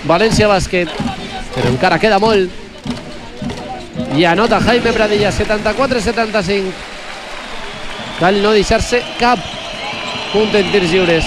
València Bàsquet, però encara queda molt. I anota Jaime Pradilla, 74-75. Cal no deixar-se cap punt en tirs lliures.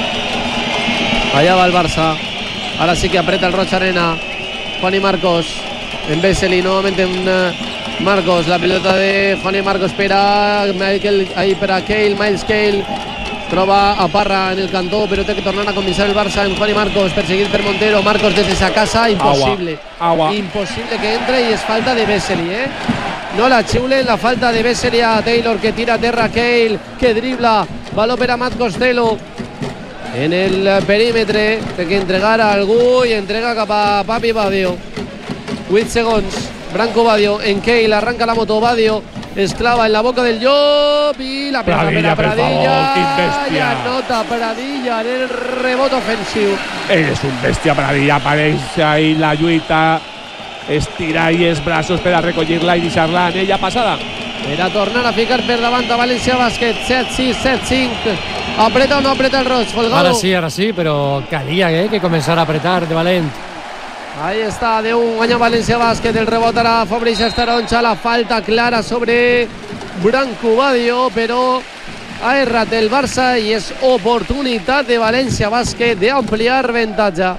Allà va el Barça. Ahora sí que aprieta el Rocha Arena. Juan y Marcos. En Vesely, nuevamente en Marcos. La pelota de Juan y Marcos para Michael, ahí para Cale, Miles Cale. Troba a Parra en el cantó, però té que tornar a començar el Barça en Juan y Marcos, perseguit per Montero. Marcos des de sa casa, impossible. Agua. Impossible que entre i és falta de Vesely, No la xiulen, la falta de Vesely a Taylor, que tira a terra Cale, que dribla. Baló per a Matt Costello. En el perímetre, té que entregar a algú i entrega cap a Papi Badio. 8 segons, Branco Badio en Cale, arranca la moto Badio. Esclava en la boca del llop i la pelota per a Pradilla. I anota Pradilla en el rebot ofensiu. És un bèstia, Pradilla. Apareix ahí la lluita, estira i els braços per a recollir-la i deixar-la en ella passada. Per a tornar a ficar per davant a València Bàsquet. 7-6, 7-5. Apreta o no apreta el Roig, Folgado? Ara sí, però calia que començar a apretar de valent. Ahí está, de un guanya València Bàsquet. El rebot ara Fabriç Estaronxa. La falta clara sobre Branco Badio, però ha errat el Barça i és oportunitat de València Bàsquet d'ampliar avantatge.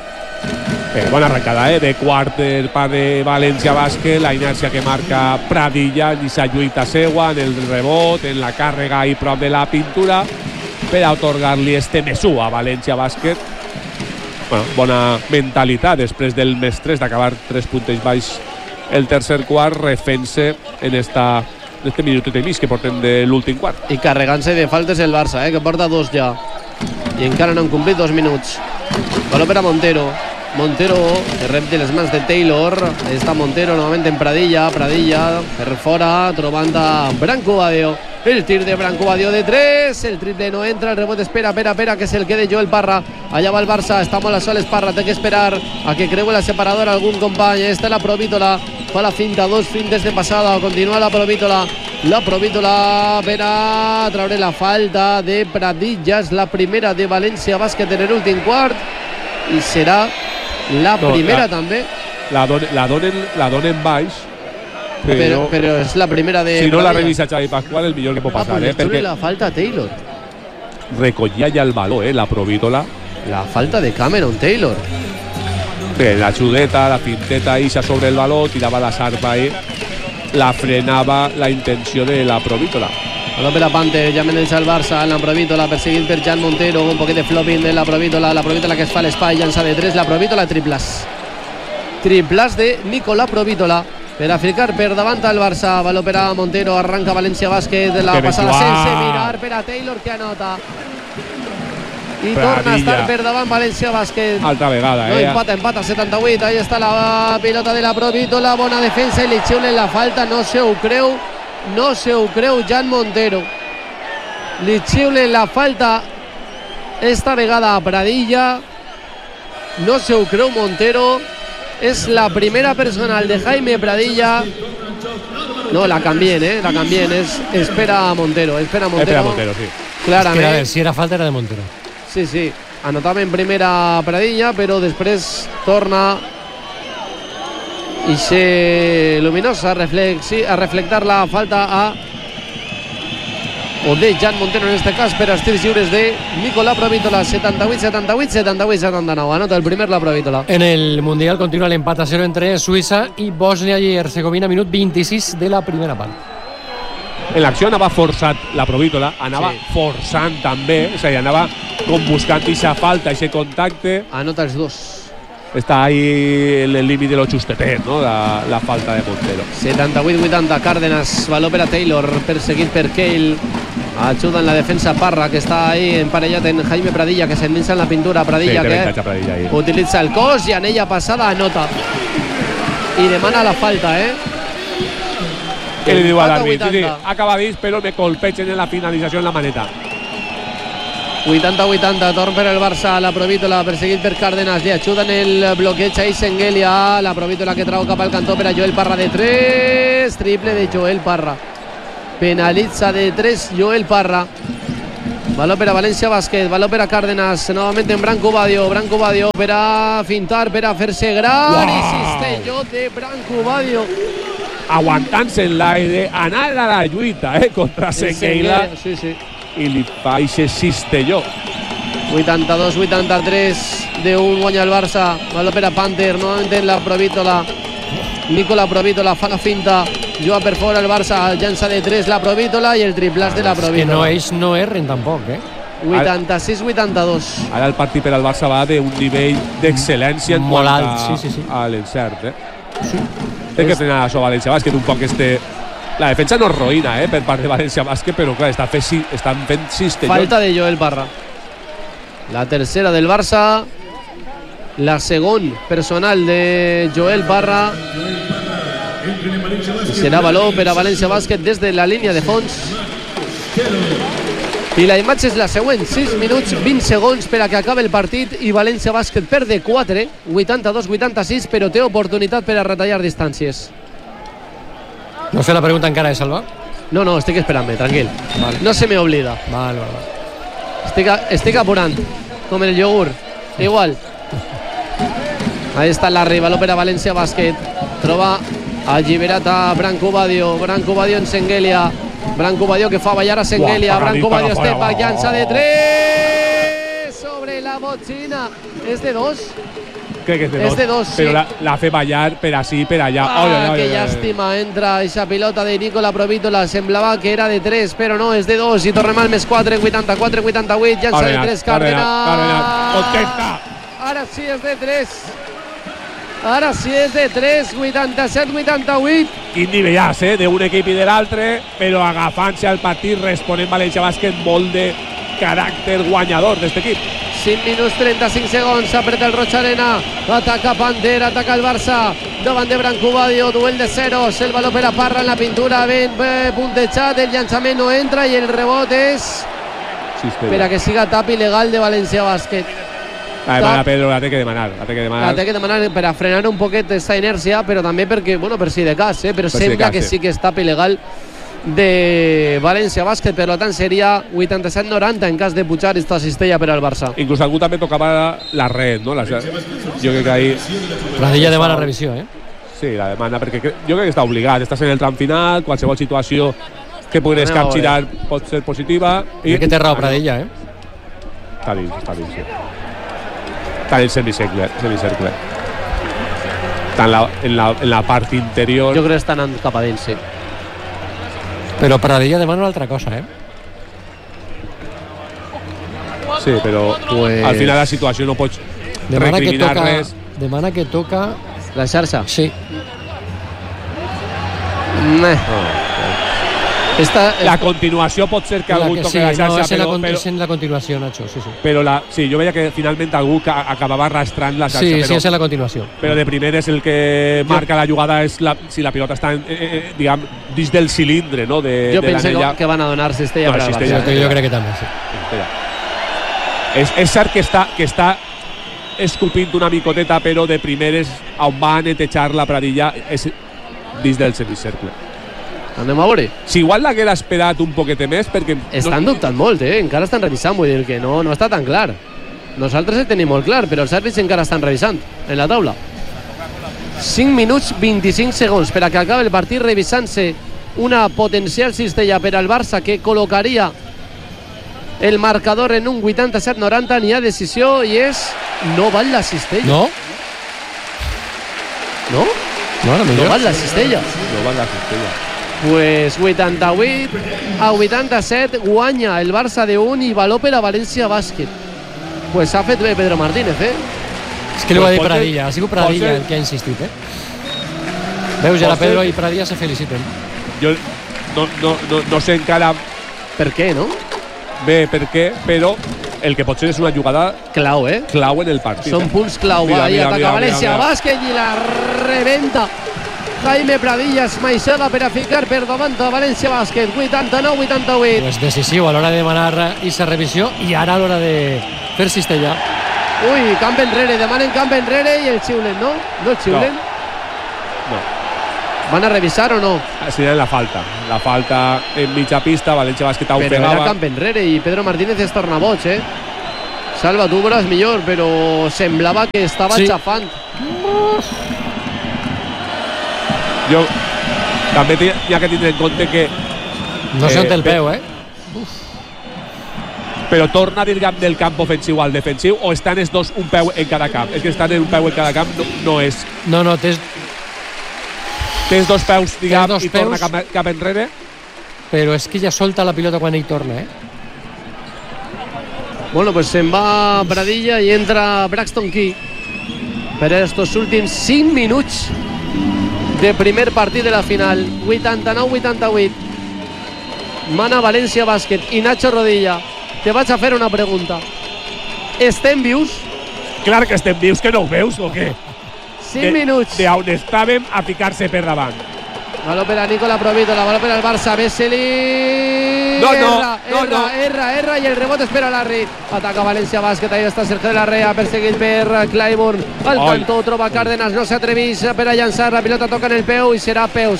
Bona arrancada de quart per de València Bàsquet. La inèrcia que marca Pradilla i sa lluita seua en el rebot, en la càrrega i prop de la pintura per a otorgar-li este mesú a València Bàsquet. Bueno, bona mentalitat després del més 3 d'acabar 3 punts baix el tercer quart, refent-se en este minutet i mig que portem de l'últim quart. I carregant-se de faltes el Barça, que porta 2 ja. I encara no han complit 2 minuts. Baló per a Montero. Montero que rep de les mans de Taylor. Està Montero novament en Pradilla. Pradilla per fora, trobant a Branco Badio. El tir de Branco Badio de 3. El triple no entra, el rebot espera que se el quede Joel Parra. Allà va el Barça, està molt a soles Parra, té que esperar a que creue la separadora algun company. Està la Provítola, fa la finta, 2 fintes de passada. Continua la Provítola. La Provítola per a traure la falta de Pradilla. És la primera de València Bàsquet en l'últim quart i serà la primera també. La donen baix, però és la primera de si no Pradilla. la revisa Xavi Pascual, el millor que pot passar, perquè la falta a Taylor. Recollia ja el baló, la Provítola. La falta de Cameron Taylor. Bé, la xudeta, la pinteta ixa sobre el baló, tirava la sarpa ahí, la frenava la intenció de la Provítola. Baló per a Pante, ja menys el Barça, la Provítola perseguit per Jan Montero, un poquet de flopping de la Provítola que es fa l'espai, llança de 3, la Provítola triplàs. Triplàs de Nicola Provítola per a ficar per davant al Barça. Baló per a Montero, arranca València Bàsquet, la passada sense mirar per a Taylor, que anota. I torna a estar per davant València Bàsquet. Altra vegada, no empata 78. Ahí està la pilota de la Provítola, bona defensa i li xiulen la falta, no se ho creu Jan Montero. Li xiulen la falta esta vegada a Pradilla, no se ho creu Montero. És la primera personal de Jaime Pradilla. No, la canvien, espera a Montero. Espera Montero, sí. Clarament. A ver, si era falta era de Montero. Sí, anotava en primera Pradilla, però després torna i se luminosa a reflectar la falta o de Jan Montero en este cas per als tirs lliures de Nicola Provítola. 78-79, anota el primer la Provítola. En el Mundial continua l'empat a 0 entre Suïssa i Bòsnia i Hercegovina, minut 26 de la primera part. En l'acció anava forçat la Provítola, anava forçant també, és a dir, anava com buscant aquesta falta, aquest contacte. Anota els 2. Està ahí en el límit de lo justetet, ¿no? La falta de Montero. 78-80, Cárdenas, baló per a Taylor, perseguit per Cale. Ajuda en la defensa Parra, que està ahí emparellat en Jaime Pradilla, que s'endinsa en la pintura. Pradilla, que utilitza el cos i en ella passada anota. I demana la falta, Què li diu a l'àrbit? Acabadís, però me colpegen en la finalització en la maneta. 80-80, torn per el Barça, la Provítola perseguit per Cárdenas, li ajuda en el bloqueig a Isengelia, la Provítola que trau cap al cantó per a Joel Parra de 3, triple de Joel Parra, penalitza de 3 Joel Parra. Baló per a València Bàsquet, baló per a Cárdenas, novament en Branco Badio per a fintar, per a fer-se gran. I Cistelló de Branco Badio. Aguantant-se en l'aire, anar a la lluita contra Sengueila. Sí, sí. I li fa ixe Cistelló. 82-83 d'un guanya el Barça. Baló per a Panther, novament en la Provítola. Nicola Provítola fa la finta, juga per fora el Barça, llança de 3 la Provítola i el triplàs de la Provítola. Que no ells no erren tampoc, 86-82. Ara el partit per al Barça va d'un nivell d'excel·lència en molt quant alt, sí. a l'encert. Té que frenar això València Bàsquet un poc La defensa no es roïna per part de València Bàsquet, però clar, estan fent Cistelló. Falta de Joel Parra. La tercera del Barça, la segon personal de Joel Parra. I serà baló per a València Bàsquet des de la línia de fons. I la imatge és la següent: 6 minuts 20 segons per a que acabi el partit i València Bàsquet perd de 4, 82-86, però té oportunitat per a retallar distàncies. No sé la pregunta encara de Salva. No, estic esperant-me, tranquil. Vale. No se me oblida. Vale. Estic apurant, com el iogurt. Igual. Ahí està Larry, baló per a València Bàsquet. Troba alliberat a Branco Badio en Senguelia. Branco Badio que fa ballar a Senguelia. Branco Badio step back, llança de 3 sobre la botxina. És de 2? Crec que és de 2, sí. Però la fe ballar per ací, per allà. Que llàstima, entra aquesta pilota de Nicola Provítola. Semblava que era de 3, però no, és de 2. I tornem al més 4, 84-88. Llança de 3, Cárdenas. Contesta. Ara sí és de 3. 87-88. Quin nivellàs, d'un equip i de l'altre, però agafant-se al partit, responent València Bàsquet, molt de caràcter guanyador d'aquest equip. 5 minuts 35 segons, apreta el Roig Arena, ataca Panther, ataca el Barça, davant de Branco Badio, duel de ceros, el baló per a Parra en la pintura, ben puntejat, el llançament no entra i el rebot és per a que siga tap il·legal de València Bàsquet. Pedro, la té que demanar. La té que demanar per a frenar un poquet aquesta inèrcia, però també perquè, per si de cas, però sembla que sí que és tap il·legal de València Bàsquet, per tant seria 87-90 en cas de pujar esta cistella per al Barça. Inclús algú també tocava la red, no? Jo crec que ahí... Pradilla demana revisió, Sí, la demana, perquè jo crec que està obligat. Estàs en el tram final, qualsevol situació que puguis capgirar pot ser positiva. Crec que té raó Pradilla, Està dins, sí. Està en el semicercle. Està en la part interior. Jo crec que estan anant cap a dins, sí. Però Pradilla demana una altra cosa, Sí, però al final la situació no pots recriminar res. Demana que toca la xarxa. Sí. La continuació pot ser que algú toqui la xarxa, és en la continuació, Nacho, sí. Però jo veia que finalment algú acabava arrastrant la xarxa. Sí, és en la continuació. Però de primer és el que marca la jugada és si la pilota està diguem, dins del cilindre, no? Jo penso que van a donar cistella per al Barça. Jo crec que també, sí. És cert que està esculpint una micoteta, però de primeres on va a netejar la Pradilla és dins del semicercle. Anem a veure. Si igual l'haguera esperat un poquet més, perquè... Estan dubtant molt, encara estan revisant, vull dir que no està tan clar. Nosaltres ho tenim molt clar, però els àrbits encara estan revisant en la taula. 5 minuts 25 segons per a que acabi el partit, revisant-se una potencial cistella per al Barça que col·locaria el marcador en un 87-90. N'hi ha decisió i és... no val la cistella. No? No? No val la cistella. No val la cistella. Pues 88-87 guanya el Barça de 1 i baló per a València Bàsquet. Pues s'ha fet bé Pedro Martínez, És que li ho ha dit Pradilla, ha sigut Pradilla el que ha insistit, Veus, ja la Pedro i Pradilla se feliciten. Jo no sé encara per què, no? Bé, per què, però el que pot ser és una jugada clau, clau en el partit. Són punts clau. Ahí ataca València Bàsquet i la rebenta Jaime Pradilla, esmaixada per a ficar per davant a València Bàsquet. 89-88. Pues decisiu a l'hora de demanar aquesta revisió i ara a l'hora de fer cistella. Ui, camp enrere, demanen camp enrere i el xiulen, no? No el xiulen? ¿Van a revisar o no? Sería la falta en mitja pista. València Bàsquet Però ofegava. era camp enrere i Pedro Martínez es torna boig, Salva, tu veuràs millor, però semblava que estava xafant. Jo també hi ha que tindre en compte que no sé on té el peu, però torna del camp ofensiu al defensiu, o estan els dos un peu en cada camp? És que estan en un peu en cada camp no és. No, Tens dos peus, diguem, dos i peus, torna cap enrere. però és que ja solta la pilota quan ell torna, Bueno, pues se'n va Pradilla i entra Braxton Key per estos últims 5 minuts de primer partit de la final. 89-88. Mana València Bàsquet i Nacho Rodilla. Te vaig a fer una pregunta. Estem vius? Clar que estem vius, que no ho veus o què? 5 minuts. D'on estàvem a ficar-se per davant. Baló per a Nicola Provítola, baló per al Barça, Vesely. Erra i el rebot espera Larry. Ataca València Bàsquet, ahí està Sergio de la Rea, perseguit per Clyburn. Al cantó troba Cárdenas, no s'atrevís per a llançar, la pilota toca en el peu i serà peus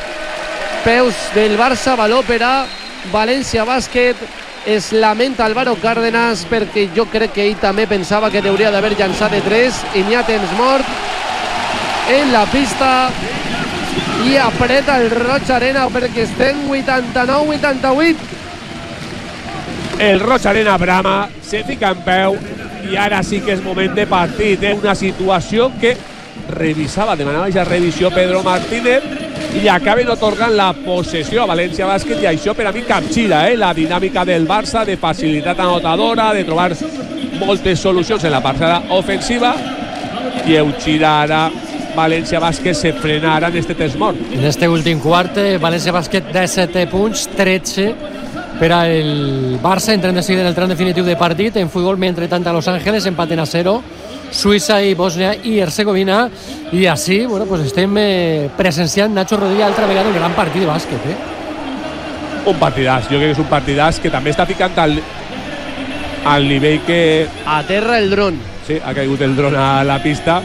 del Barça, baló per a València Bàsquet. Es lamenta Álvaro Cárdenas perquè jo crec que ell també pensava que hauria d'haver llançat de 3 i n'hi ha temps mort en la pista i apreta el Roig Arena perquè estem 89-88. El Roig Arena brama, se fica en peu i ara sí que és moment de partit. Una situació que demanava aquesta revisió Pedro Martínez i acaben otorgant la possessió a València Bàsquet, i això per a mi capgira la dinàmica del Barça, de facilitat anotadora, de trobar moltes solucions en la parcel·la ofensiva, i Euchira ara València Bàsquet se frenarà en este temps mort. En este últim quart, València Bàsquet 17 punts, 13 per al Barça. Entrem de seguida en el tram definitiu de partit. En futbol, mentre tant a Los Ángeles empaten a 0 Suïssa i Bòsnia i Hercegovina, i així pues estem presenciant Nacho Rodilla altra vegada un gran partit de bàsquet. Un partidàs, jo crec que és un partidàs que també està ficant al nivell que... Aterra el dron. Sí, ha caigut el dron a la pista.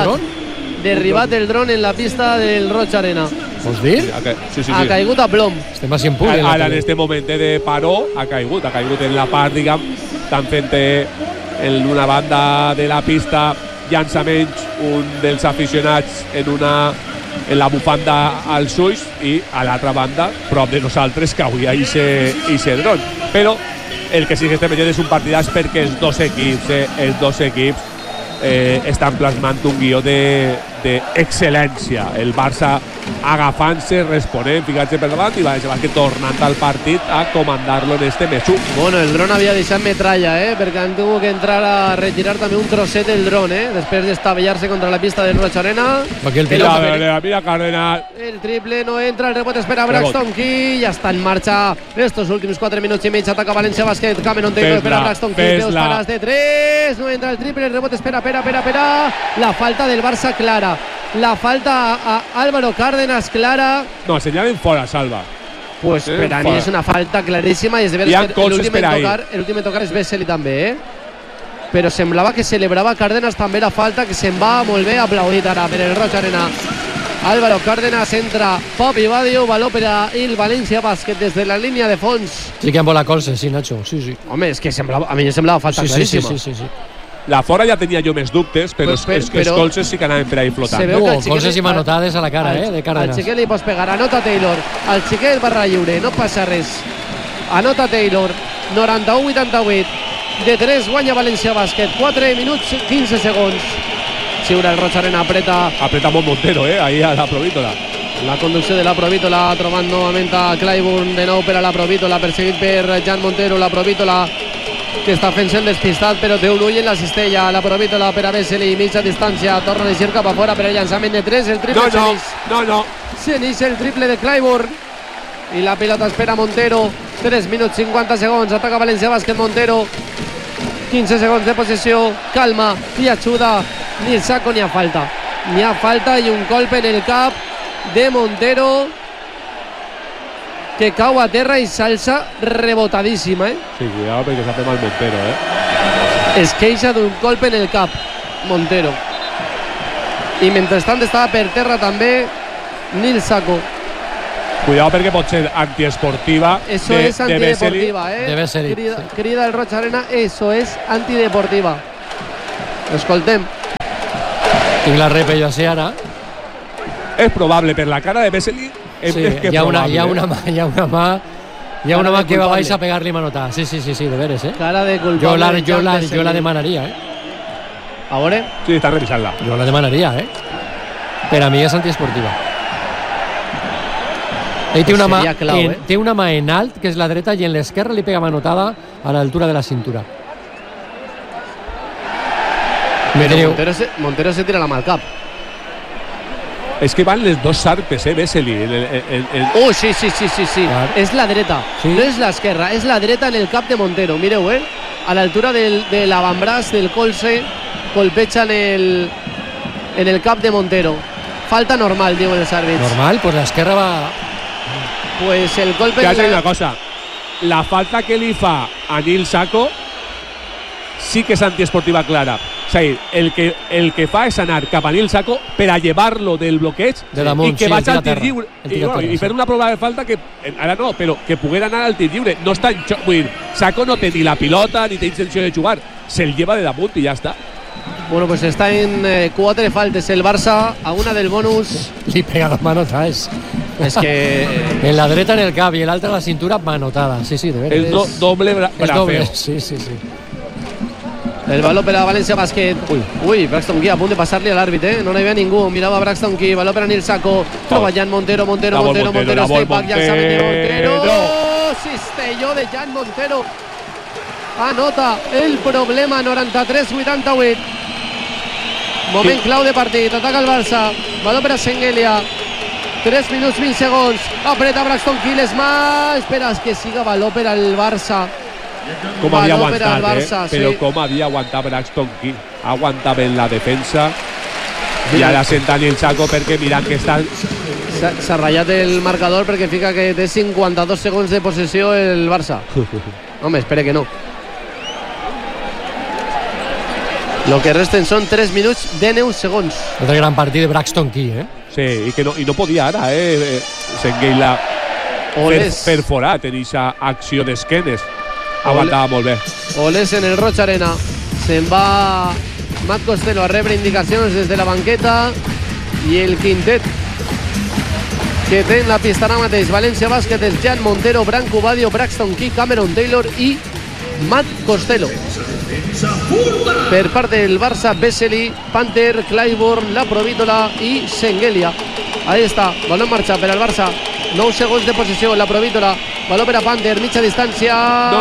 Derribat el dron en la pista del Roig Arena. Vols dir? Sí. Ha caigut a plom. Estem a 100 punts. Ara en este moment de paró ha caigut en la part, diguem, tan fent en una banda de la pista llançaments, un dels aficionats en la bufanda als ulls, i a l'altra banda, prop de nosaltres, cauria ixe dron. Però el que sí que estem veient és un partidàs perquè els dos equips estan plasmant un guió d'excel·lència. El Barça agafant-se, responent, ficant-se per davant, i València Bàsquet tornant al partit a comandar-lo en este mesú. Bueno, el dron havia deixat metralla, perquè han tingut que entrar a retirar també un trosset del dron, després d'estavellar-se contra la pista del Roig Arena. Mira Cárdenas. El triple no entra, el rebot espera Braxton Key, ja està en marxa estos últims 4 minuts i mig. Ataca València Bàsquet, Cameron Taylor espera Braxton Key, peus paras de 3, no entra el triple, el rebot espera la falta del Barça clara, la falta a Álvaro Cárdenas clara. No, assenyalen fora, Salva. Pues per a mi és una falta claríssima, i és de veres que l'últim en tocar és Vesely també, però semblava que celebrava Cárdenas també la falta, que se'n va molt bé, aplaudit ara per el Roig Arena. Álvaro Cárdenas entra, Pop i Badio, baló per a el València Bàsquet des de la línia de fons. Sí que en bola colze, sí, Nacho, sí. Home, és que a mi semblava falta claríssima. Sí. La fora ja tenia jo més dubtes, però és que els colzes sí que anaven per ahí flotant. Colzes i manotades a la cara, de Cárdenas. Al xiquet li pots pegar, anota Taylor, al xiquet barra lliure, no passa res. Anota Taylor, 91-88, de 3 guanya València Bàsquet, 4 minuts 15 segons. Xiura el Roig Arena, apreta molt Montero, ahí a la Provítola. La conducció de la Provítola, trobant novament a Clyburn, de nou per a la Provítola, perseguit per Jan Montero. La Provítola que està fent-se el despistat, però té un ull en la cistella. La Provítola per a Vesely, mitja distància, torna a eixir cap a fora per el llançament de 3, el triple no. S'inicia el triple de Clyburn i la pilota espera Montero. 3 minuts 50 segons, ataca València Bàsquet, Montero, 15 segons de possessió, calma i ajuda, ni el saco ni a falta. Ni a falta i un colpe en el cap de Montero, que cau a terra i s'alça rebotadíssima. Sí, cuidado perquè s'ha fet mal Montero. Es queixa d'un colpe en el cap Montero, i mentrestant estava per terra també Nil Sako. Cuidado perquè pot ser antiesportiva. Eso de, es antideportiva, De Vesely, Crida el Roig Arena, eso es antideportiva. Escoltem. Tinc la repe jo així ara. És probable per la cara de Vesely. Sí, hi ha una mà que va baix a pegar-li manotada. Sí, de veres, Cara de culpable. Jo la demanaria, A veure. Sí, està revisant-la. Jo la demanaria, Per a mi és antiesportiva. Ell té una mà en alt, que és la dreta, i en l'esquerra li pega manotada a l'altura de la cintura. Montero se tira la mà al cap. És que van les dos sarpes, Vesely. Sí. Clar. És la dreta, sí. No és l'esquerra, és la dreta en el cap de Montero. Mireu, a l'altura de l'avantbraç, del colze, colpeja en el cap de Montero. Falta normal, diuen els àrbits. Normal? Pues l'esquerra va... Pues el golpe... Ja una cosa. La falta que li fa a Nil Sako sí que és antiesportiva clara. O sigui, el que fa és anar cap a Nil Sako per a llevar-lo del bloqueig de damunt, i que vaig al tir lliure i fer una prova de falta que ara no, però que poguera anar al tir lliure. No està en xoc, vull dir, Sako no té ni la pilota ni té intenció de jugar, se'l lleva de damunt i ja està. Bueno, pues está en 4 faltes el Barça, a una del bonus. Li pega dos manotadas. Es que... en la dreta en el cap i l'altra a la cintura, manotada. Sí, de veres. És doble brafeo. Sí. El baló per a València Bàsquet. Ui, Braxton Key a punt de passar-li a l'àrbit, No hi havia ningú. Mirava Braxton Key, baló per a Nil Sako. Treballant Montero, step back, llançament de Montero. Cistelló de Jan Montero. Anota el problema, 93-88. Moment clau de partit, ataca el Barça. Baló per a Sengelia. 3 minuts 20 segons. Apreta Braxton Key, les mans. Espera, que siga baló per al Barça. Com havia aguantat, Barça, però com havia aguantat Braxton Key. Aguantava en la defensa. I ara senta Nil Sako perquè mirant que està... S'ha ratllat el marcador perquè fica que té 52 segons de possessió el Barça. Home, espera que no. Lo que resten són 3 minuts 19 segons. Otro gran partit de Braxton Key, Sí, i no podia ara, Sengelia perforat en aquesta acció d'esquenes. Aguantava molt bé. Olés en el Roig Arena. Se'n va Matt Costello a rebre indicacions des de la banqueta i el quintet que té en la pista ara mateix València Bàsquet és Jan Montero, Branco Badio, Braxton Key, Cameron Taylor i Matt Costello. Per part del Barça, Vesely, Panther, Clyburn, La Provítola i Sengelia. Ahí està, baló en marxa per al Barça. 9 segons de possessió, La Provítola. Baló per a Panther, mitja distància.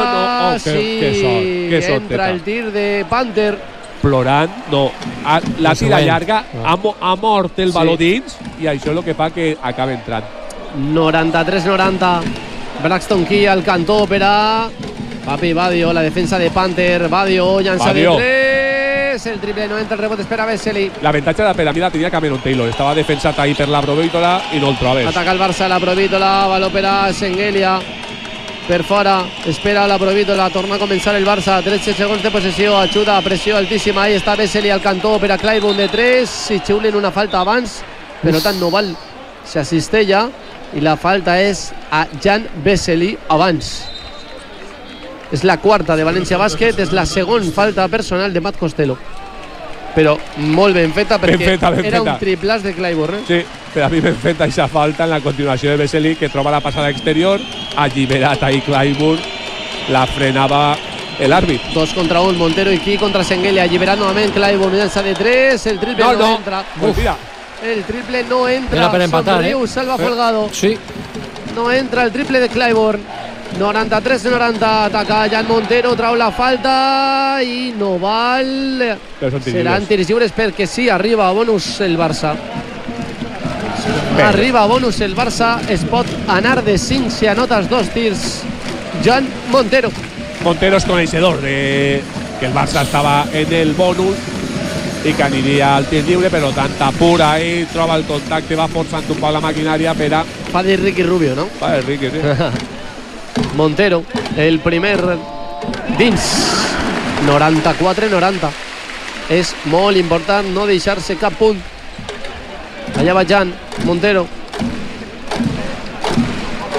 Que sort. Entra el tir de Panther. Plorant, la tira llarga, ha mort el baló dins i això és el que fa que acaba entrant. 93-90. Braxton Key al cantó per a Papi Badio, la defensa de Panther. Badio llança de 3. El triple no entra, el rebot espera Vesely. L'avantatge de la piramida tenia Cameron Taylor. Estava defensat ahí per La Provítola i no el trobes. Ataca el Barça, La Provítola, baló per a Sengelia. Per fora, espera La Provítola, torna a començar el Barça, 13 segons de possessió, ajuda, pressió altíssima, ahí està Vesely al cantó per a Clyburn de 3, si xiulen una falta abans, però tant no val, s'assistella i la falta és a Jan Vesely abans. És la quarta de València Bàsquet, és la segona falta personal de Matt Costello. Però molt ben feta perquè era un triplàs de Clyburn. Sí, però a mi ben feta aquesta falta en la continuació de Vesely, que troba la passada exterior, alliberat ahí Clyburn, la frenava l'àrbit. 2 contra 1, Montero i Key contra Sengelia, alliberat novament Clyburn, llança de 3, el triple no entra. El triple no entra. Era per empatar, Salva Folgado. Sí. No entra el triple de Clyburn. 93-90, ataca Jan Montero, trau la falta i no val. Seran tirs lliures perquè sí, arriba a bonus el Barça. Arriba a bonus el Barça, es pot anar de 5 si anotes 2 tirs. Jan Montero. Montero és coneixedor de que el Barça estava en el bonus i que aniria al tir lliure, però tanta pura ahí, troba el contacte, va forçant un poc la maquinària per a... Fa de Ricky Rubio, no? Fa de Ricky, sí. Montero, el primer dins. 94-90. És molt important no deixar-se cap punt. Allà va Jan Montero.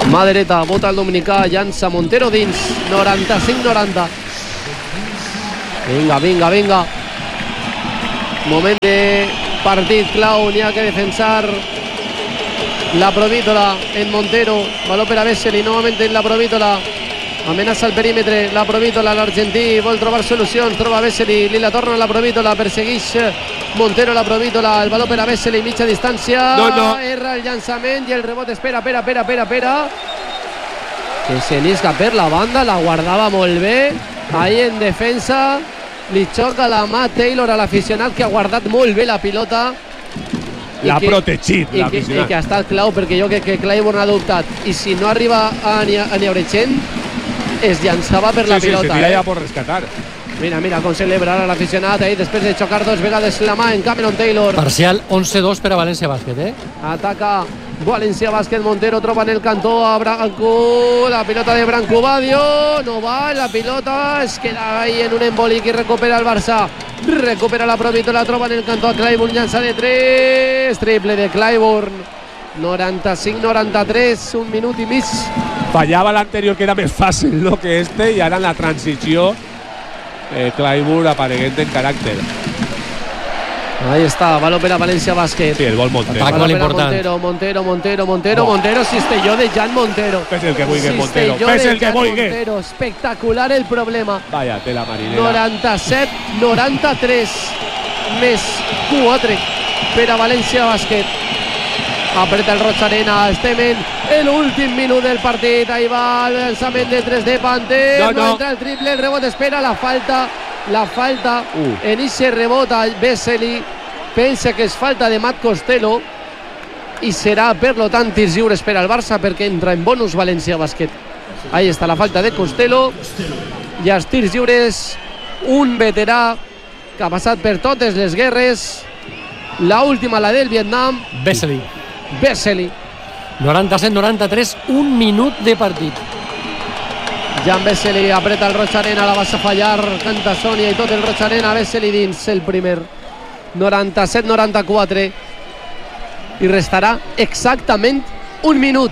mà dreta, bota el dominicà, llança Montero dins, 95-90. Vinga. Moment de partit clau, n'hi ha que defensar la Provítola en Montero, baló per a Vesely, novament en la Provítola, amenaça el perímetre, la Provítola, l'argentí vol trobar solucions, troba Vesely, li la torna a la Provítola, persegueix Montero la Provítola, el baló per a Vesely, mitja distància, erra el llançament i el rebot, espera, que se n'isca per la banda, la guardava molt bé, ahí en defensa, li xoca la mà Taylor a l'aficionat que ha guardat molt bé la pilota, l'ha protegit l'aficionat, i que ha estat clau, perquè jo crec que Clyburn ha dubtat, i si no arriba a Niabrechent es llançava per la pilota. Sí, tira ja per rescatar. Mira com celebra ara l'aficionat ahí després de xocar dos vegades la mà en Cameron Taylor. Parcial 11-2 per a València Bàsquet, Ataca València Bàsquet, Montero troba en el cantó a Branco, la pilota de Branco Badio, no va, la pilota es queda ahí en un embolic i recupera el Barça, recupera la Provítola, troba en el cantó a Clyburn, llança de 3, triple de Clyburn, 95-93, un minut i mig. Fallava l'anterior, que era més fàcil, no?, que este, i ara en la transició Clyburn apareguent en caràcter. Ahí está, baló per a València Bàsquet. Sí, el vol Montero. Atac molt important. Montero, Cistelló de Jan Montero. Fes el que vulgui, Montero. Fes el que vulgui. Espectacular el problema. Vaya tela marinera. 97-93 més 4 per a València Bàsquet. Apreta el Roig Arena, estem en l'últim minut del partit, ahí va el llançament de 3 de Panter, no entra el triple, el rebot, espera la falta en ese rebot a Vesely, pensa que és falta de Matt Costello i serà per lo tant tirs lliures per al Barça perquè entra en bonus València Bàsquet. Ahí està la falta de Costello i els tirs lliures, un veterà que ha passat per totes les guerres, la última, la del Vietnam, Vesely. 97-93, un minut de partit. Jan Vesely apreta el Roig Arena, la vas a fallar, canta Sònia i tot el Roig Arena, Vesely dins el primer, 97-94 i restarà exactament un minut.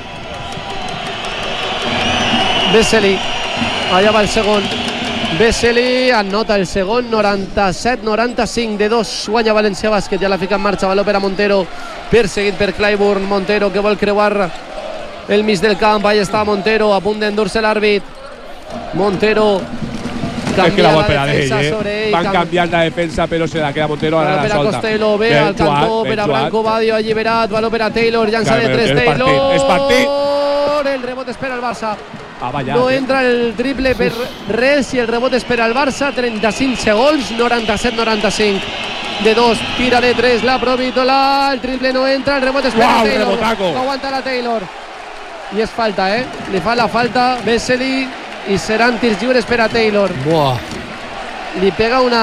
Vesely, allà va el segon, Vesely anota el segon, 97-95 de 2, guanya València Bàsquet, ja la fica en marxa, baló per a Montero, perseguit per Clyburn, Montero que vol creuar el mig del camp, ahí està Montero, a punt d'endur-se l'àrbit, Montero canvia la defensa sobre ell, van canviar la defensa però se la queda Montero, ara la solta. Costello ve al cantó per a Branco Badio, alliberat, baló per a Taylor, llança de 3 Taylor, és partit, el rebot espera el Barça, no entra el triple per res i el rebot espera el Barça, 35 segons, 97-95 de 2, tira de 3 la Provítola, el triple no entra, el rebot espera Taylor, no aguanta la Taylor i és falta, li fa la falta Vesely i seran tirs lliures per a Taylor. Li pega un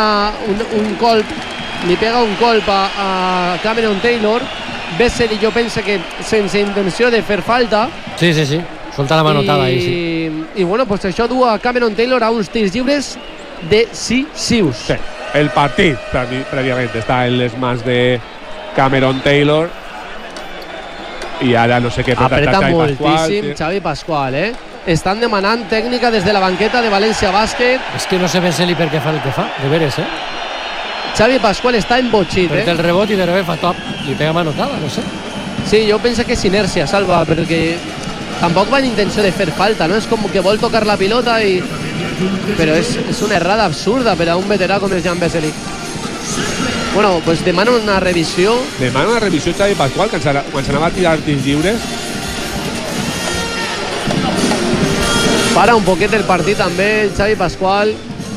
colp a Cameron Taylor, Vesely jo penso que sense intenció de fer falta, sí, solta la manotada ahí, sí. I bueno, pues això du a Cameron Taylor a uns tirs lliures decisius. Sí, el partit prèviament està en les mans de Cameron Taylor i ara no sé què apreta moltíssim Xavi Pascual, estan demanant tècnica des de la banqueta de València Bàsquet. És que no sé Vesely per què fa el que fa, de veres, Xavi Pascual està embotxit, Perd el rebot i de rebot fa top, li pega manotada, no sé. Sí, jo penso que és inèrcia, Salva, perquè tampoc va en intenció de fer falta, no? És com que vol tocar la pilota però és una errada absurda per a un veterà com és Jan Vesely. Bueno, pues demana una revisió. Xavi Pascual, quan s'anava a tirar tirs lliures. Para un poquet el partit també el Xavi Pascual.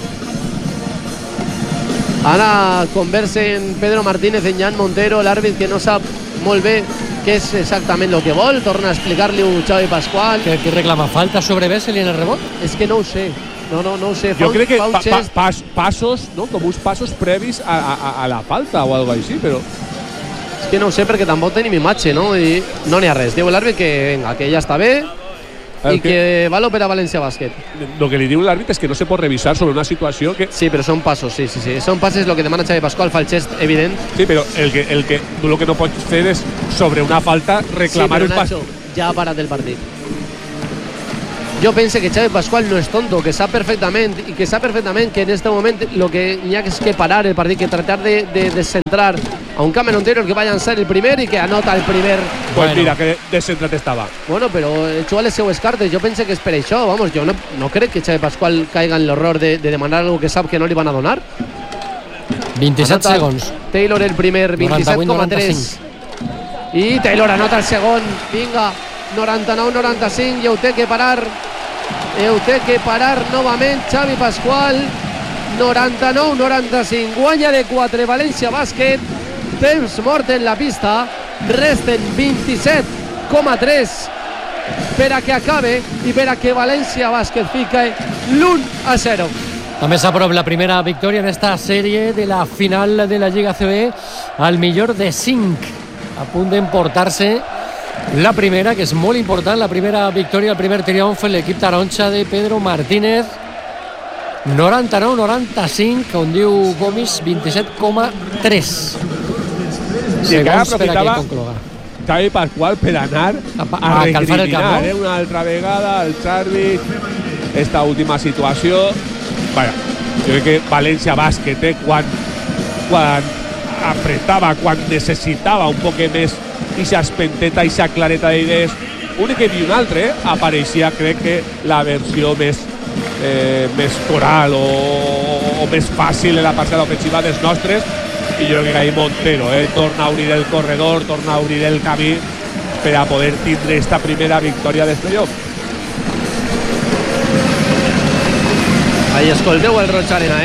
Ara conversen Pedro Martínez en Jan Montero, l'àrbit que no sap molt bé què és exactament el que vol, torna a explicar-li-ho Xavi Pascual. Que reclama falta sobre Vesely en el rebot? És que no ho sé. No ho sé. Jo crec que passos, no? Com uns passos previs a la falta o alguna cosa així, però... És que no ho sé perquè tampoc tenim imatge, no? I no n'hi ha res. Diu l'àrbit que ja està bé i que valor per a València Bàsquet. El que li diu l'àrbit és que no se pot revisar sobre una situació que... Sí, però són passos, sí. Són passes el que demana Xavi Pascual, fa el gest evident. Sí, però el que no pots fer és sobre una falta reclamar un pas. Ja ha parat el partit. jo pense que Xavi Pascual no és tonto, que sap perfectament que en este moment el que hi ha és que parar el partit, que tratar de descentrar a un Cameron Taylor que va a llançar el primer i que anota el primer. Pues mira, que descentrat estava. Bueno, però juga les seues cartes, jo pense que és per això, vamos, jo no crec que Xavi Pascual caiga en l'error de demanar algo que sap que no li van a donar. 27 anota segons. Taylor el primer, 27,3. I Taylor anota el segon, vinga, 99-95, i ho té que parar. Novament Xavi Pascual. 99-95, guanya de 4 València Bàsquet. Temps mort en la pista, resten 27,3 per a que acabe i per a que València Bàsquet fica l'1-0. També s'aprop la primera victòria en esta sèrie de la final de la Lliga CB al millor de 5, a punt d'emportar-se la primera, que és molt important, la primera victòria, el primer triomf en l'equip taronja de Pedro Martínez. 99-95, com diu Gomis, 27,3 I encara segons per a aprofitava que concloga. Xavi Pascual per anar a calfar el camp, no? una altra vegada el Xavi, esta última situació. Vaja, jo crec que València Bàsquet, quan apretava, quan necessitava un poc més ixa espenteta, ixa clareta d'idees, un equip i un altre, apareixia, crec que la versió més coral o més fàcil en la parcel·la ofensiva dels nostres, i jo crec que ahí Montero torna a obrir el corredor, torna a obrir el camí per a poder tindre esta primera victòria dels playoff. Ahí escolteu el Roig Arena,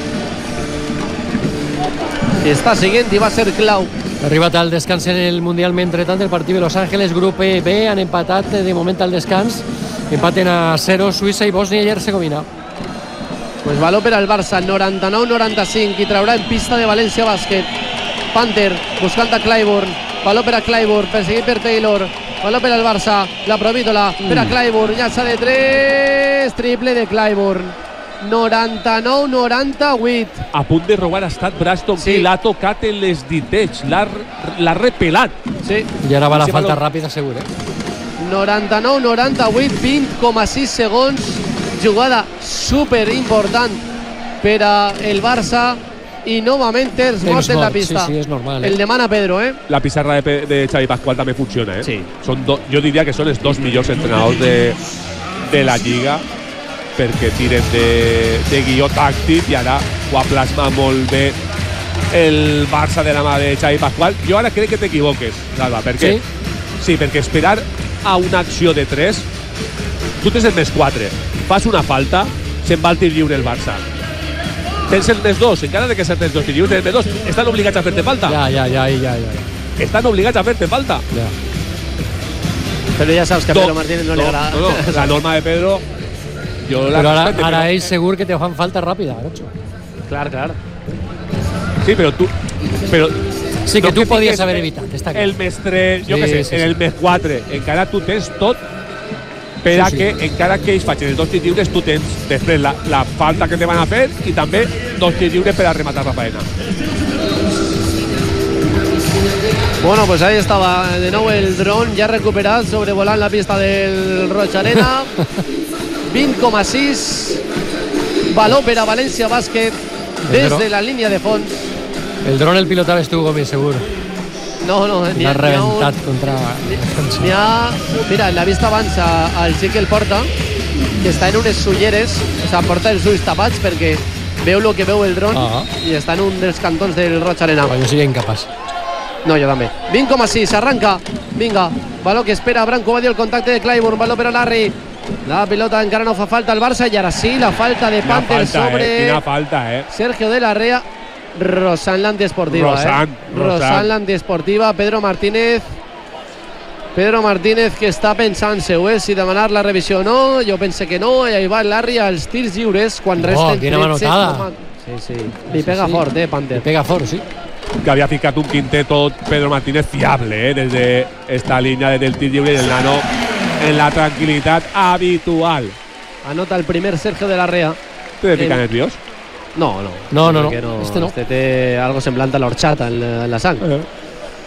i està seguint i va ser clau. Ha arribat al descans en el Mundial, mentrestant el partit de Los Ángeles, grup B, han empatat de moment al descans, empaten a 0 Suïssa i Bòsnia i Hercegovina. Pues valor per al Barça, 99-95, i traurà en pista de València Bàsquet. Panther buscant a Clyburn, valor per a Clyburn, perseguit per Taylor, valor per al Barça, la Provítola per a Clyburn, llança de 3, triple de Clyburn. 99-98. A punt de robar ha estat Braston, Sí. que l'ha tocat en les ditets, l'ha repelat. Sí, I ara va la Sí, falta valor. ràpida, segur, 99-98, 20,6 segons, jugada super important per a el Barça i novament és mort en la pista. Sí, és normal. El demana Pedro, La pissarra de Xavi Pascual també funciona, Sí. Jo diria que són els dos millors entrenadors de la Lliga, perquè tiren de guió tàctic, i ara ho ha plasmat molt bé el Barça de la mà de Xavi Pascual. Jo ara crec que t'equivoques, Salva, perquè sí, perquè esperar a una acció de 3, tu tens el més 4, fas una falta, se'n va al tir lliure el Barça. Tens el més 2, encara que ser tens 2 tirs lliures, el més 2, estan obligats a fer-te falta. Ja. Estan obligats a fer-te falta. però ja saps que a Pedro Martínez no li agrada. No, la norma de Pedro... Però ara ells segur que te fan falta ràpida, Nacho. Clar. Sí, però tu... Sí, que no tu podies fiques haver evitat, està clar. el més 3, jo Sí, què sé, sí, en sí. el més 4, encara tu tens tot per a Sí. que, encara que ells facin els 2 tirs lliures, tu tens després la falta que te van a fer i també 2 tirs lliures per a rematar la faena. Bueno, pues ahí estaba de nuevo el dron ya recuperado, sobrevolant la pista del Roig Arena. 20,6, valor per a València Bàsquet des de la línia de fons. El dron el pilotaves tu, Gomis, segur. No, L'ha rebentat contra... n'hi ha, mira, en la vista abans al xic el porta, que està en unes ulleres, o sigui, porta els ulls tapats perquè veu el que veu el dron i està en un dels cantons del Roig Arena. Jo seria incapaç. No, jo també. 20,6, arranca. Vinga, valor que espera Branco, va dir el contacte de Clyburn, valor per a Larry. La pilota encara no fa falta al Barça i ara sí, la falta de Panther sobre Quina falta, Sergio de la Rea. Rosanland Esportiva. Rosanland Esportiva, Pedro Martínez que està pensant-se si demanar la revisió o no. Jo pense que no, i ahí va Larry als tirs lliures quan resten 13. Manotada. Sí. Li pega fort, Panther. Li pega fort, sí. Que havia ficat un quinteto Pedro Martínez fiable, des d'esta línia del tir lliure del nano en la tranquil·litat habitual. Anota el primer Sergio de la Rea. ¿Te fica nerviós? No. Este no. Este té algo semblant a l'horchata en la sang.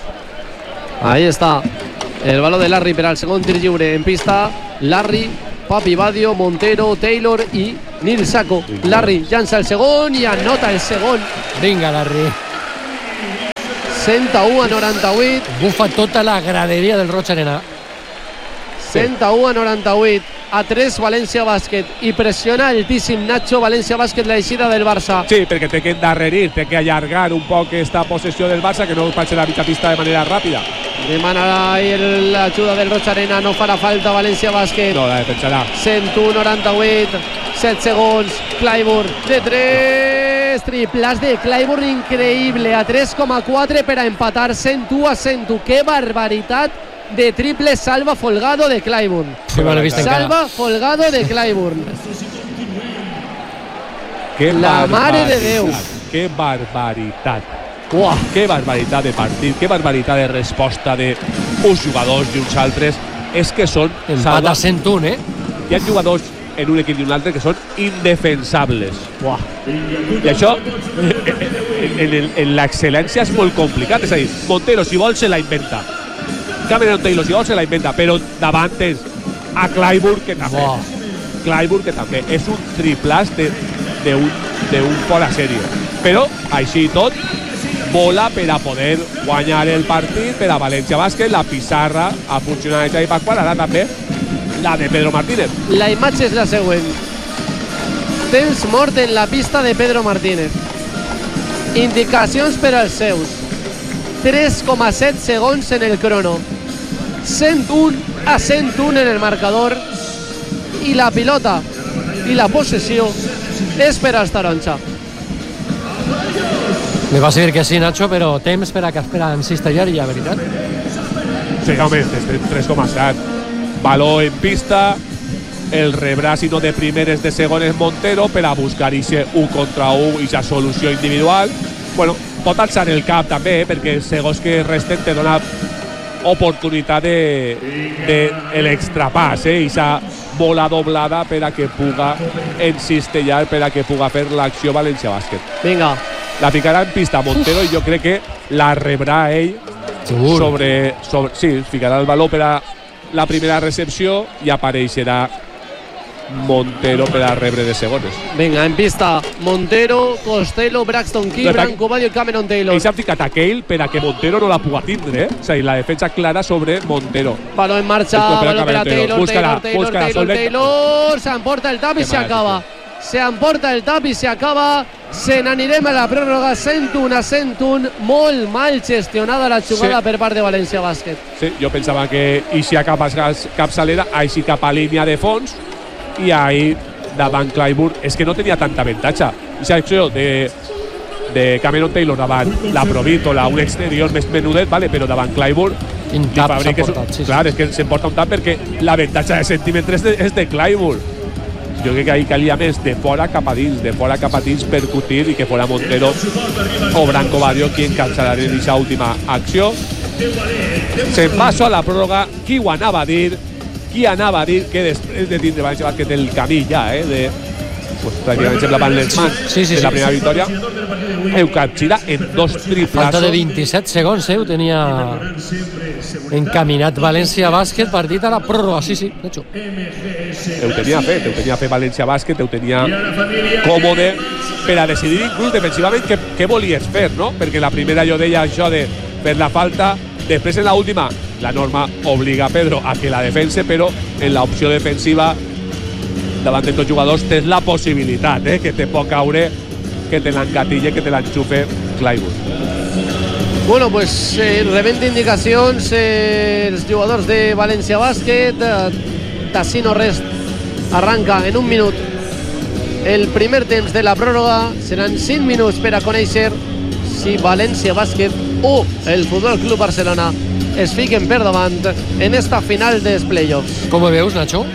Ahí està el valor de Larry per al segon tir lliure en pista. Larry, Papi Badio, Montero, Taylor i Nil Sacco. Larry llança el segon i anota el segon. Vinga, Larry. 101-98. Bufa tota la graderia del Roig Arena. 101-98. A 3 València Bàsquet. I pressiona altíssim Nacho València Bàsquet la eixida del Barça. Sí, perquè té que endarrerir, té que allargar un poc esta possessió del Barça, que no passi la mitja pista de manera ràpida. Demana l'ajuda del Roig Arena. No farà falta València Bàsquet. No, la defensarà. 101-98. 7 segons. Clyburn de 3. Triples de Clyburn increïble. A 3,4 per a empatar. 101-101. Que barbaritat de triple salva Folgado de Clyburn. Sí, me l'he vist encara. Salva Folgado de Clyburn. Que La mare de Déu. Que barbaritat. Uah. Que barbaritat de partit, que barbaritat de resposta d'uns jugadors i uns altres. És que són... Empat a 101, Hi ha jugadors en un equip i un altre que són indefensables. Uah. I això, en l'excel·lència és molt complicat. És a dir, Montero, si vol, se la inventa. Cameron Taylor, si vol, se la inventa. Però davant tens a Clyburn, que també. Clyburn, que també. És un triplàs d'un fora sèrie. Però, així i tot, bola per a poder guanyar el partit per a València Bàsquet. La pissarra ha funcionat de Xavi Pasqual, ara també la de Pedro Martínez. La imatge és la següent. Temps mort en la pista de Pedro Martínez. Indicacions per als seus. 3,7 segons en el crono. 101-101 en el marcador. I la pilota i la possessió és per als taronja. Me vas a dir que sí, Nacho, però temps per a que esperen cistelleria, veritat? Sí, home, 3,7. Baló en pista, el rebrà, si no de primeres, de segones Montero, per a buscar ixe 1 contra 1, ixa solució individual. Bueno, pot alçar el cap també, perquè segons que resten te dona oportunitat de l'extrapàs, ixa bola doblada per a que puga encistellar, per a que puga fer l'acció València Bàsquet. Vinga. La ficarà en pista Montero i jo crec que la rebrà ell sobre sí, ficarà el baló per a la primera recepció i apareixerà Montero per a rebre de segones. Vinga, en pista Montero, Costello, Braxton Key, Branco Badio i Cameron Taylor. Ells han ficat a Cale per a que Montero no la puga tindre, És a dir, la defensa clara sobre Montero. Baló en marxa, baló per a Taylor, Taylor, s'emporta el tap i s'acaba. S'emporta el tap i s'acaba. Se n'anirem a la pròrroga. 101-101. Molt mal gestionada la jugada per part de València Bàsquet. Sí, jo pensava que eixia cap capçalera, així cap a línia de fons, i ahí davant Clyburn és que no tenia tanta avantatge. Aquesta acció de Cameron Taylor davant la Provítola, un exterior més menudet, vale, però davant Clyburn Quin tap s'ha portat, sí. Clar, és que s'emporta un tap perquè l'avantatge de centímetres és de Clyburn. Jo crec que ahí calia més de fora cap a dins, percutir i que fora Montero o Branco Badio qui encalçarà en aquesta última acció. Se'n passo a la pròrroga. Qui ho anava a dir? Que després de tindre València Bàsquet el camí ja, pues pràcticament semblaven les mans de la primera victòria. Capgira en 2 triplassos. Falta de 27 segons, ho tenia encaminat València Bàsquet, partit a la pròrroga, sí, de hecho. Ho tenia fet València Bàsquet, ho tenia còmode per a decidir inclús defensivament què volies fer, no? Perquè la primera jo deia això de fer la falta, després en l'última la norma obliga a Pedro a que la defense, però en l'opció defensiva davant de tots jugadors tens la possibilitat que te pot caure, que te l'engatille, que te l'enxufe Clyburn. Bueno, pues rebent indicacions els jugadors de València Bàsquet. Tassino Rest arranca en 1 minut el primer temps de la pròrroga. Seran 5 minuts per a conèixer si València Bàsquet o el Futbol Club Barcelona es fiquen per davant en esta final dels playoffs. Com ho veus, Nacho?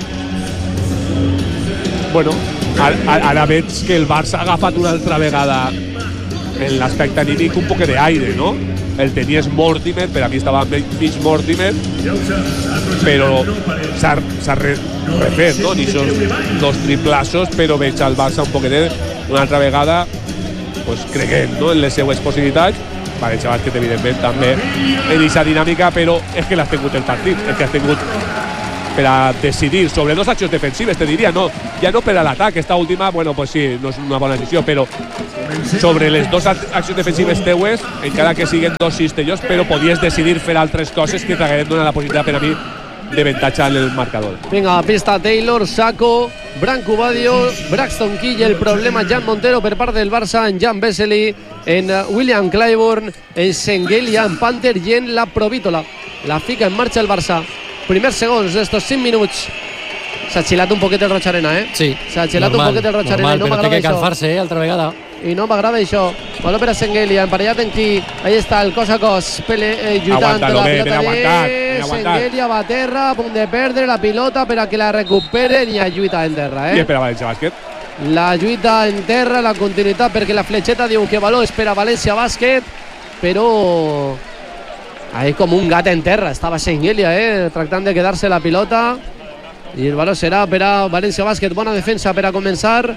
Bueno, ara veig que el Barça ha agafat una altra vegada en l'aspecte anímic un poc d'aire, no? El tenies Mortimer, per a mi estava mig Mortimer, però s'ha refet, no? Ni són 2 triplassos, però veig al Barça un poquetet una altra vegada pues, creguent, no? En les seues possibilitats. València Bàsquet, evidentment, també en aquesta dinàmica, però és que l'has tingut el partit, és que has tingut a decidir sobre dos accions defensives, te diria, no, ja no per a l'atac, esta última, bueno, pues sí, no és una bona decisió, però sobre les dos accions defensives teues, encara que siguen dos cistellos, però podies decidir fer altres coses que t'hagueren donat la possibilitat per a mi de avantatge en el marcador. Vinga, pista Taylor, Sacco, Branco Badio, Braxton Key, el problema Jan Montero per part del Barça, en Jan Vesely, en William Clyburn, en Senghelia, en Panther i en la Provítola. La fica en marxa el Barça. Primers segons d'estos 5 minuts. S'ha xilat un poquet el Roig Arena, Sí. S'ha xilat un poquet el Roig Arena i no m'agrada això. Però té que calfar-se, altra vegada. I no m'agrada això. Baló per a Senghelia, emparellat en qui. Ahí està el cos a cos, lluitant per la pilota de Senghelia, va a terra, a punt de perdre la pilota per a que la recuperen i a lluita en terra. I espera València Bàsquet. La lluita en terra, la continuïtat, perquè la fletxeta diu que baló espera València Bàsquet, però ahí com un gat en terra estava Senghelia, tractant de quedar-se la pilota, i el baló serà per a València Bàsquet. Bona defensa per a començar,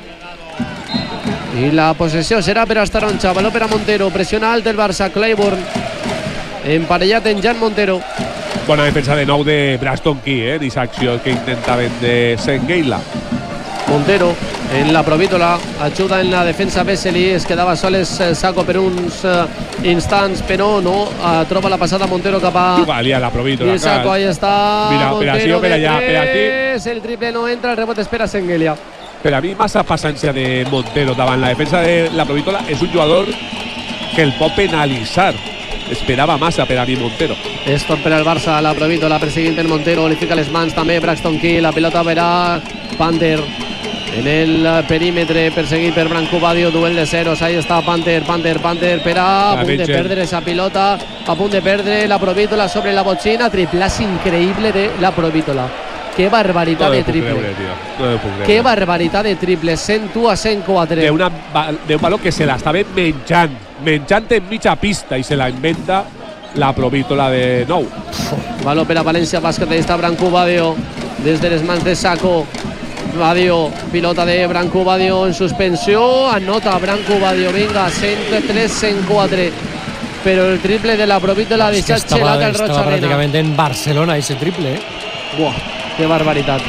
i la possessió serà per als taronja. Baló per a Montero, pressiona alt el Barça. Clyburn emparellat en Jan Montero. Bona defensa de nou de Braxton Key, d'aquesta acció que intentaven de Sengheila. Montero en la Provítola, ajuda en la defensa Vesely, es quedava soles Sacco per uns instants, però no troba la passada Montero cap a Valia la Provítola. el Sacco, ahí està Montero per allà, de 3, el triple no entra, el rebot espera Senghelia. Per a mi, massa paciència de Montero davant la defensa de la Provítola. És un jugador que el pot penalitzar. Esperava massa per a mi Montero. És tot per al Barça, la Provítola perseguint en Montero, li fica les mans també Braxton Key, la pilota verà Panther en el perímetre, perseguit per Branco Badio, duel de ceros, ahí està Panther per a punt de perdre esa pilota, a punt de perdre la Provítola sobre la botxina, triplàs increïble de la Provítola. Qué barbaridad de triple. Qué barbaridad de triple. 101 a 104. De un balón que se la estava menjant en mitja pista i se la inventa la Provítola de nou. Baló per a València Bàsquet. Ahí està Branco Badio des de les mans de Sacco. Badio, pilota de Branco Badio en suspensió. Anota Branco Badio. Vinga, 103-104. Però el triple de la Provítola ha deixat gelat al Roig Arena. Estava pràcticament en Barcelona ese triple. Buah, que barbaritat.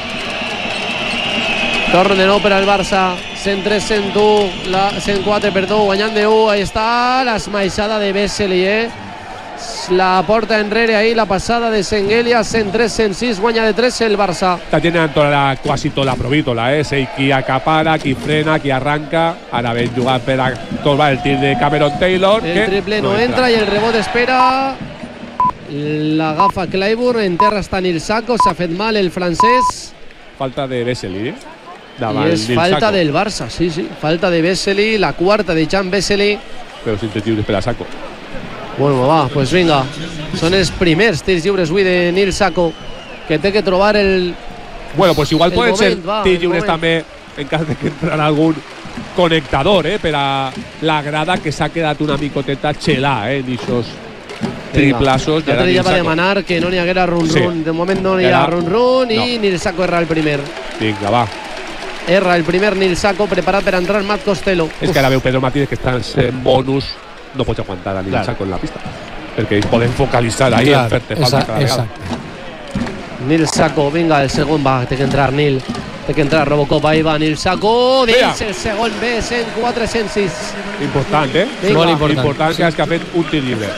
Torn de nou per al Barça. 103-101, 104, perdó, guanyant de 1. Ahí està l'esmaixada de Vesely, La porta enrere ahí, la passada de Senghelia. 103-106, guanya de 3 el Barça. Està tenint quasi tota la Provítola, Sei qui acapara, qui frena, qui arranca. Ara ben jugat per a torbar el tir de Cameron Taylor. El triple no entra i el rebot espera. L'agafa Clyburn, en terra està Nil Sacco, s'ha fet mal el francès. Falta de Vesely, I és falta del Barça, sí, falta de Vesely, la quarta de Jan Vesely. Però sin tirs lliures per a Sacco. Bueno, va, pues vinga, són els primers tirs lliures avui de Nil Sacco, que té que trobar el... Bueno, pues igual poden ser tirs lliures també, en cas de que entrarà algun connectador, per a la grada que s'ha quedat una micoteta xelà, en aquests triplassos. L'altre dia va demanar que no n'hi haguera run-run. De moment no n'hi ha run-run i Nil Sacco erra el primer. Vinga, va. Erra el primer Nil Sacco, preparat per entrar Matt Costello. És que ara veu Pedro Martínez que està en bonus, no pots aguantar a Nil Sacco en la pista, perquè ells poden focalitzar ahí en fer-te falta cada vegada. Nil Sacco, vinga, el segon va, té que entrar Nil. Té que entrar Robocop, ahí va Nil Sacco, dins el segon B, 104-106. Important, Molt important. Important que has que ha fet un tir lliure.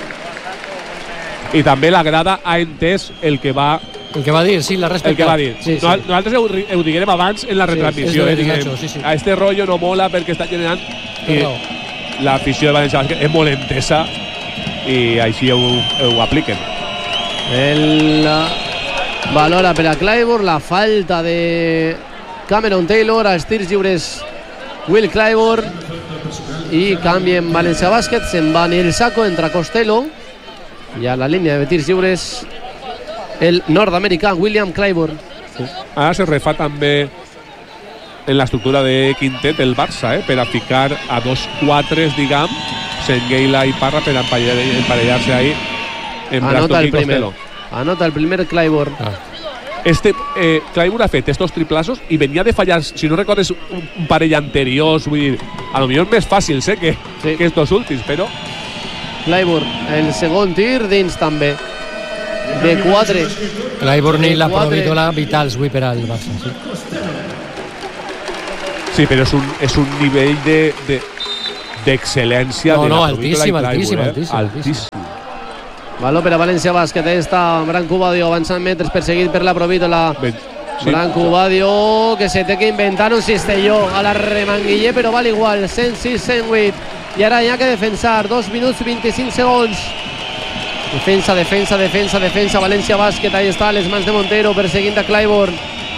I també la grada ha entès el que va dir, sí, la respecta. El que va dir. Sí. Nosaltres ho diguem abans en la retransmissió. Sí. A este rollo no mola perquè està generant l'afició de València Bàsquet és molt entesa i així ho apliquen. El valora per a Clyburn, la falta de Cameron Taylor, als tirs lliures Will Clyburn, i canvia en València Bàsquet, se'n va Nil Sacco, entra Costello, i a la línia de tirs lliures el nord-americà William Clyburn. Ara se refà també en l'estructura de quintet el Barça, per a ficar a 2-4, diguem, Sengheila i Parra per emparellar-se ahí en Braxton i Costello. Anota el primer Clyburn. Clyburn ha fet estos triplassos i venia de fallar, si no recordes, un parell anteriors, vull dir, a lo millor més fàcils que estos últims, però Clyburn, el segon tir dins també. de 4. Clayburn i la Provítola vitals avui per al Barça. Sí. Sí, pero es un nivel de excelencia. No, altíssim. Valor per a València Bàsquet. Està Branco Badio avançant metres, perseguit per la Provítola. Sí. Branco Badio, que se té que inventar un cistelló a la remanguiller, però val igual. 106-108. I ara hi ha que defensar. 2 minuts 25 segons. Defensa. València Bàsquet. Ahí està, les mans de Montero perseguint a Clayburn.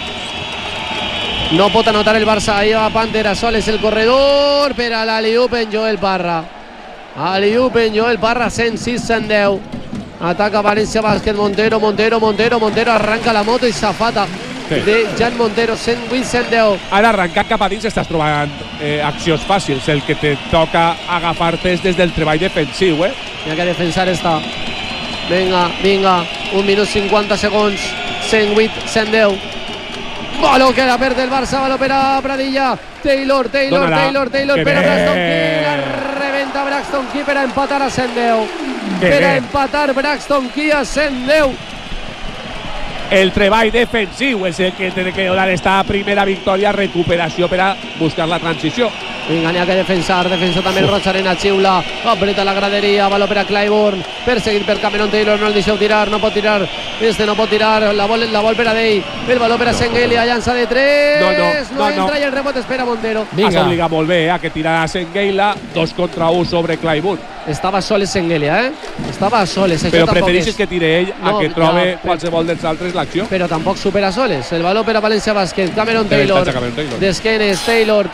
No pot anotar el Barça. Ahí va Panther, a soles el corredor per a l'Aliup en Joel Parra. Aliup en Joel Parra, 106-110. Ataca València Bàsquet. Montero arranca la moto i safata de Jan Montero, 108-110. Ara arrencant cap a dins estàs trobant accions fàcils. El que te toca agafar-te és des del treball defensiu, Hi ha que defensar esta. Vinga, 1 minut 50 segons. 108-110. Baló que la perd el Barça, baló per a Pradilla. Taylor per a Braxton Key. La reventa Braxton Key per a empatar a 110. Per a empatar Braxton Key a 110. El treball defensiu és el que té que donar esta primera victòria. Recuperació per a buscar la transició. Vinga, n'hi ha que defensar també el Rocharena, xiula, apreta la graderia, baló per a Clayburn, perseguit per Cameron Taylor, no el deixeu tirar, no pot tirar, la vol per a Dey, el baló per a Sengelia, llança de 3, no entra i el rebot espera Montero. Has obligat molt bé a que tirarà Sengelia, 2 contra 1 sobre Clayburn. Estava soles Sengelia, estava soles. Però prefereixes que tire ell a que trobe qualsevol dels altres l'acció. Però tampoc supera soles. El baló per a València Bàsquet, Cameron Taylor, d'esquenes, Taylor,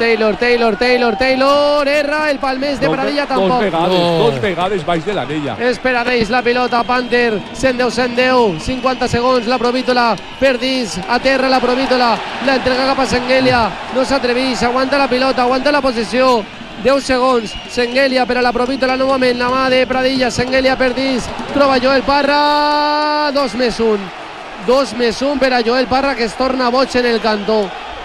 erra el palmés de Pradilla tampoc. Dos vegades baix de l'anella. Espera Deis la pilota, Panther, 110, 50 segons, la Provítola per dins, a terra la Provítola, la entrega cap a Sengelia, no s'atreveix, aguanta la pilota, aguanta la possessió. 10 segons, Sengelia per a la Provítola novament, la mà de Pradilla, Sengelia per dins, troba Joel Parra, 2+1 per a Joel Parra, que es torna boig en el cantó.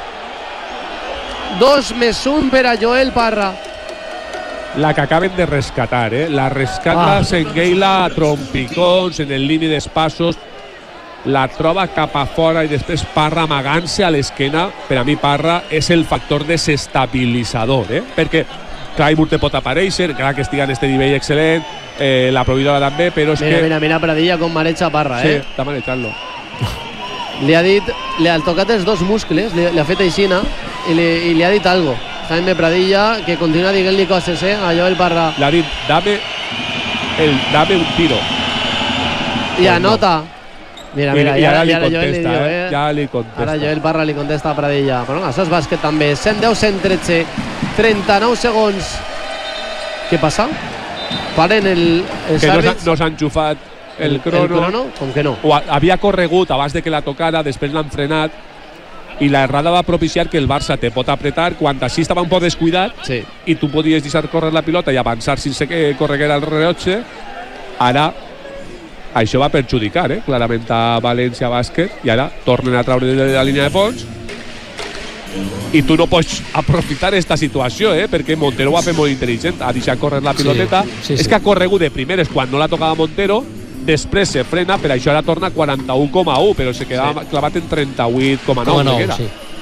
2+1 per a Joel Parra. La que acaben de rescatar, la rescata Sengelia a trompicons en el límit d'espassos, la troba cap a fora i després Parra amagant-se a l'esquena. Per a mi Parra és el factor desestabilitzador, perquè Clayburn te pot aparèixer, encara que estigui en este nivell excel·lent, la Provítola també, però és que... Mira Pradilla com mareja Parra, Sí, està marejant-lo. Li ha tocat els dos muscles, li ha fet aixina i li ha dit algo. Jaime Pradilla, que continua dient-li coses, a Joel Parra. Le ha dit, dame un tiro. I anota. Mira, i ara li Joel contesta, ja li contesta. Ara Joel Parra li contesta a Pradilla. Però això és bàsquet també. 110-113, 39 segons. Què passa? Paren els àrbits. No s'ha enxufat el crono. Com que no? Havia corregut abans de que la tocara, després l'han frenat i la errada va propiciar que el Barça te pot apretar quan així estava un poc descuidat i tu podies deixar córrer la pilota i avançar sense que correguera el rellotge. Ara això va perjudicar clarament a València Bàsquet i ara tornen a traure de la línia de fons i tu no pots aprofitar aquesta situació perquè Montero ho ha fet molt intel·ligent, ha deixat córrer la piloteta. És que ha corregut de primeres quan no la tocava Montero, després se frena, per això ara torna 41,1, però se quedava clavat en 38,9.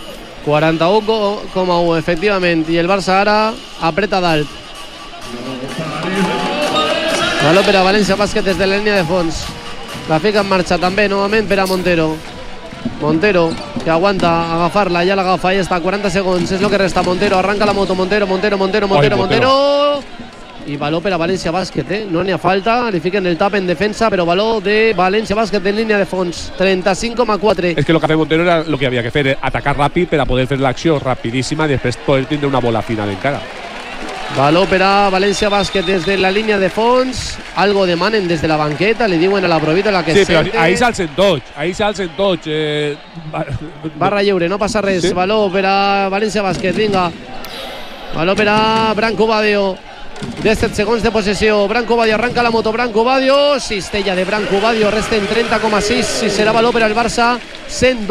41,1, efectivament, i el Barça ara apreta dalt. Baló per a València Bàsquet des de la línia de fons. La fica en marxa també, novament per a Montero, que aguanta agafar-la, ja l'agafa, ja està, 40 segons, és el que resta. Montero, arranca la moto, Montero. I baló per a València Bàsquet, no n'hi ha falta, li fiquen el tap en defensa, però baló de València Bàsquet en línia de fons, 35,4. És que el que ha fet Montero era el que havia que fer, atacar ràpid per a poder fer l'acció rapidíssima i després poder tindre una bola final encara. Baló per a València Bàsquet des de la línia de fons, algo demanen des de la banqueta, li diuen a la Provítola que però ahí s'alcen tots, barra lliure, no passa res. Baló per a València Bàsquet, vinga. Baló per a Branco Badio. 17 segons de possessió, Branco Badio arranca la moto, Branco Badio, cistella de Branco Badio, resten 30,6 i serà baló per al Barça,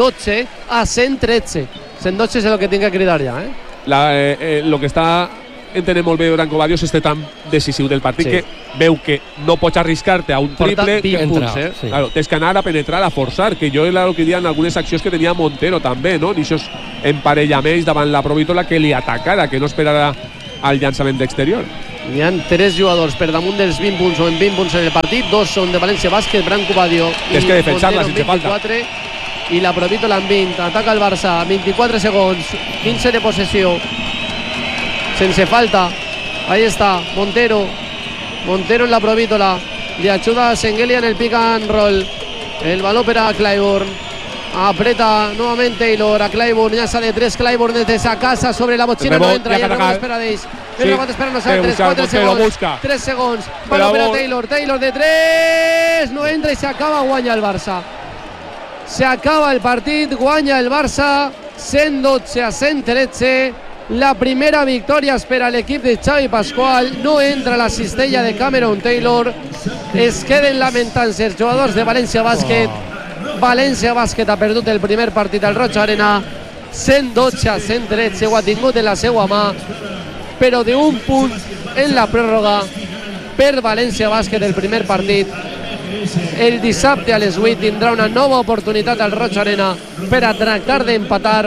112 a 113. 112 és el que tinc que cridar ja, Lo que està entenem molt bé Branco Badios este tan decisiu del partit, que veu que no pots arriscar-te a un triple, sí. Claro, tens que anar a penetrar, a forçar, que jo era el que diuen algunes accions que tenia Montero també, no? Ni aquests emparellaments davant la Provítola que li atacara, que no esperara al llançament d'exterior. Hi ha 3 jugadors per damunt dels 20 punts o en 20 punts en el partit. 2 són de València Bàsquet, Branco Badio i és que defensar-la sense falta. I la Provítola en 20. Ataca el Barça, 24 segons, 15 de possessió. Sense falta. Ahí está, Montero en la Provítola. Le ayuda a Sengelia en el pick and roll. El balón para Clyburn. Aprieta nuevamente Taylor a Clyburn. Ya sale 3 Clyburn desde esa casa sobre la mochila. No entra. Ya el rebote espera Deis. El rebote espera no sale. 3 segundos. 3 segundos. Balón para Taylor. Taylor de 3. No entra y se acaba. Guanya el Barça. Se acaba el partit. Guanya el Barça. 112 a 113. La primera victòria és per a l'equip de Xavi Pascual. No entra la cistella de Cameron Taylor. Es queden lamentant-se els jugadors de València Bàsquet. València Bàsquet ha perdut el primer partit al Roig Arena. 112 a 113. Ho ha tingut en la seva mà, però d'un punt en la pròrroga per València Bàsquet el primer partit. El dissabte a les 8 tindrà una nova oportunitat al Roig Arena per a tractar d'empatar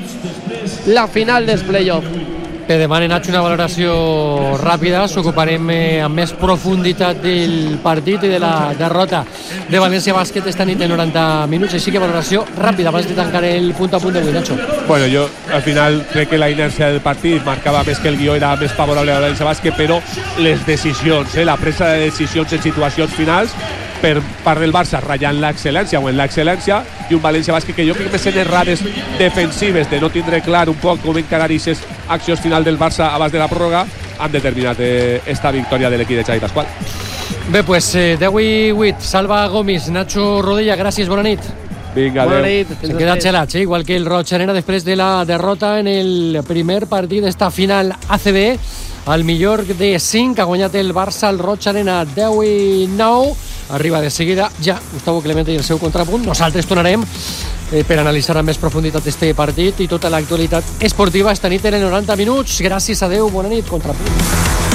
la final dels play-off. Bé, demanen una valoració ràpida. S'ocuparem amb més profunditat del partit i de la derrota de València Bàsquet esta nit en 90 minuts. Així que valoració ràpida abans de tancar el punt a punt d'avui, Nacho. Bueno, jo al final crec que la inèrcia del partit marcava més que el guió era més favorable a València Bàsquet, però les decisions, la presa de decisions en situacions finals per part del Barça ratllant l'excel·lència o en l'excel·lència, i un València Bàsquet que jo crec que més en errades defensives de no tindre clar un poc com encarar aquestes accions final del Barça abans de la pròrroga han determinat esta victòria de l'equip de Xavi Pascual. Bé, pues 10-8, Salva Gomis, Nacho Rodella, gràcies, bona nit. Vinga, bona nit. Se queda xelats, igual que el Roig Arena després de la derrota en el primer partit d'esta final ACB. Al millor de 5 ha guanyat el Barça al Roig Arena 10-9. Arriba de seguida ja Gustavo Clemente i el seu contrapunt. Nosaltres tornarem per analitzar amb més profunditat este partit i tota l'actualitat esportiva esta nit en el 90 minuts. Gràcies, adeu, bona nit, contrapunt.